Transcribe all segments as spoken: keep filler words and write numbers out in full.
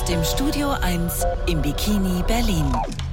dem Studio eins im Bikini Berlin.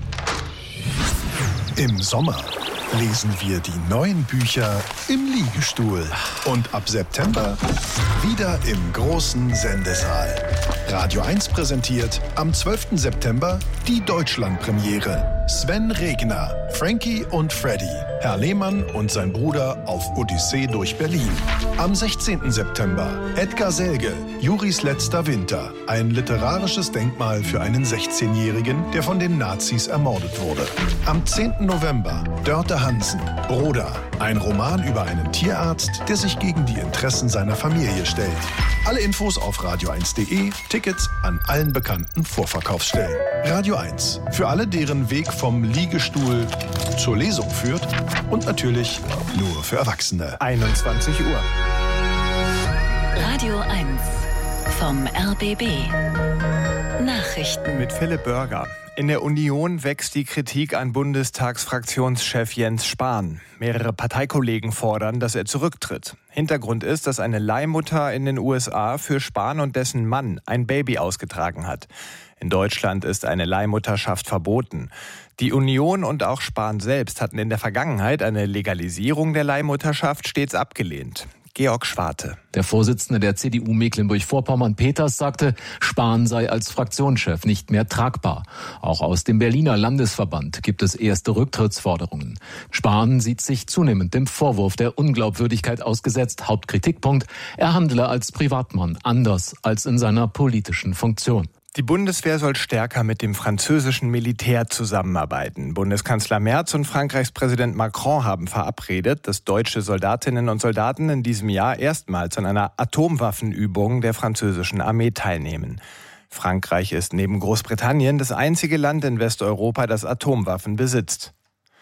Im Sommer lesen wir die neuen Bücher im Liegestuhl. Und ab September wieder im großen Sendesaal. Radio eins präsentiert am zwölften September die Deutschlandpremiere. Sven Regner, Frankie und Freddy, Herr Lehmann und sein Bruder auf Odyssee durch Berlin. Am sechzehnten September Edgar Selge, Juris letzter Winter. Ein literarisches Denkmal für einen sechzehnjährigen, der von den Nazis ermordet wurde. Am zehnten November Dörte Hansen, Broder. Ein Roman über einen Tierarzt, der sich gegen die Interessen seiner Familie stellt. Alle Infos auf radio eins punkt de, Tickets an allen bekannten Vorverkaufsstellen. Radio eins, für alle, deren Weg vom Liegestuhl zur Lesung führt und natürlich nur für Erwachsene. einundzwanzig Uhr. Radio eins vom R B B. Nachrichten mit Philipp Börger. In der Union wächst die Kritik an Bundestagsfraktionschef Jens Spahn. Mehrere Parteikollegen fordern, dass er zurücktritt. Hintergrund ist, dass eine Leihmutter in den U S A für Spahn und dessen Mann ein Baby ausgetragen hat. In Deutschland ist eine Leihmutterschaft verboten. Die Union und auch Spahn selbst hatten in der Vergangenheit eine Legalisierung der Leihmutterschaft stets abgelehnt. Georg Schwarte. Der Vorsitzende der C D U Mecklenburg-Vorpommern, Peters, sagte, Spahn sei als Fraktionschef nicht mehr tragbar. Auch aus dem Berliner Landesverband gibt es erste Rücktrittsforderungen. Spahn sieht sich zunehmend dem Vorwurf der Unglaubwürdigkeit ausgesetzt. Hauptkritikpunkt, er handle als Privatmann anders als in seiner politischen Funktion. Die Bundeswehr soll stärker mit dem französischen Militär zusammenarbeiten. Bundeskanzler Merz und Frankreichs Präsident Macron haben verabredet, dass deutsche Soldatinnen und Soldaten in diesem Jahr erstmals an einer Atomwaffenübung der französischen Armee teilnehmen. Frankreich ist neben Großbritannien das einzige Land in Westeuropa, das Atomwaffen besitzt.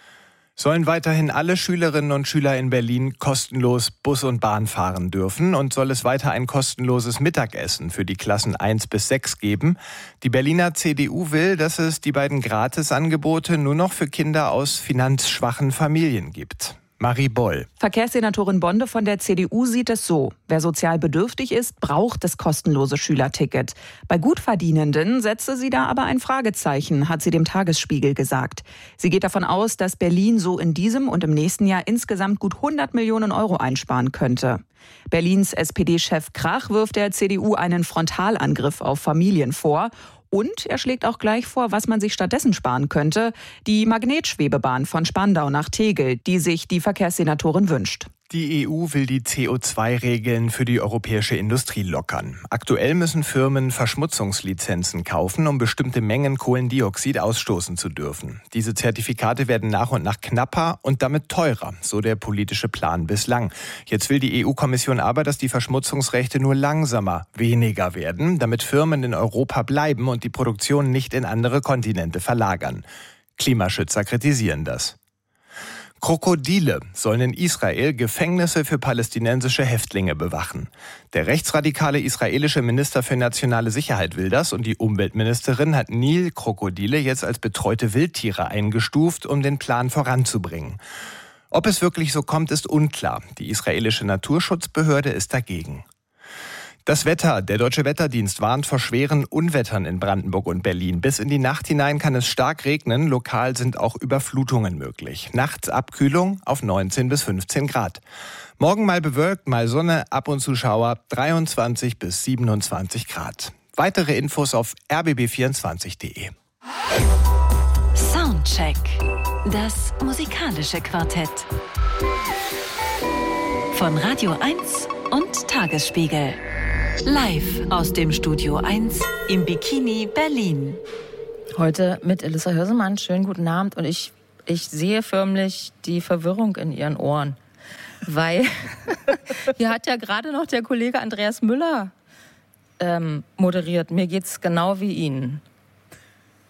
Sollen weiterhin alle Schülerinnen und Schüler in Berlin kostenlos Bus und Bahn fahren dürfen und soll es weiter ein kostenloses Mittagessen für die Klassen eins bis sechs geben? Die Berliner C D U will, dass es die beiden Gratisangebote nur noch für Kinder aus finanzschwachen Familien gibt. Marie Boll. Verkehrssenatorin Bonde von der C D U sieht es so. Wer sozial bedürftig ist, braucht das kostenlose Schülerticket. Bei Gutverdienenden setze sie da aber ein Fragezeichen, hat sie dem Tagesspiegel gesagt. Sie geht davon aus, dass Berlin so in diesem und im nächsten Jahr insgesamt gut hundert Millionen Euro einsparen könnte. Berlins S P D-Chef Krach wirft der C D U einen Frontalangriff auf Familien vor. Und er schlägt auch gleich vor, was man sich stattdessen sparen könnte. Die Magnetschwebebahn von Spandau nach Tegel, die sich die Verkehrssenatorin wünscht. Die E U will die C O zwei Regeln für die europäische Industrie lockern. Aktuell müssen Firmen Verschmutzungslizenzen kaufen, um bestimmte Mengen Kohlendioxid ausstoßen zu dürfen. Diese Zertifikate werden nach und nach knapper und damit teurer, so der politische Plan bislang. Jetzt will die E U-Kommission aber, dass die Verschmutzungsrechte nur langsamer weniger werden, damit Firmen in Europa bleiben und die Produktion nicht in andere Kontinente verlagern. Klimaschützer kritisieren das. Krokodile sollen in Israel Gefängnisse für palästinensische Häftlinge bewachen. Der rechtsradikale israelische Minister für nationale Sicherheit will das und die Umweltministerin hat Nilkrokodile jetzt als betreute Wildtiere eingestuft, um den Plan voranzubringen. Ob es wirklich so kommt, ist unklar. Die israelische Naturschutzbehörde ist dagegen. Das Wetter. Der Deutsche Wetterdienst warnt vor schweren Unwettern in Brandenburg und Berlin. Bis in die Nacht hinein kann es stark regnen. Lokal sind auch Überflutungen möglich. Nachts Abkühlung auf neunzehn bis fünfzehn Grad. Morgen mal bewölkt, mal Sonne, ab und zu Schauer, dreiundzwanzig bis siebenundzwanzig Grad. Weitere Infos auf r b b vierundzwanzig punkt de. Soundcheck. Das musikalische Quartett. Von Radio eins und Tagesspiegel. Live aus dem Studio eins im Bikini Berlin. Heute mit Elissa Hörsemann. Schönen guten Abend. Und ich, ich sehe förmlich die Verwirrung in ihren Ohren. Weil hier hat ja gerade noch der Kollege Andreas Müller ähm, moderiert. Mir geht's genau wie Ihnen.